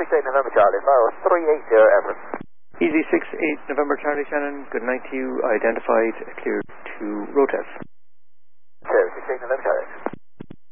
68 November Charlie, Faro 380 Everett. Easy 68 November Charlie Shannon, good night to you. Identified, clear to road test.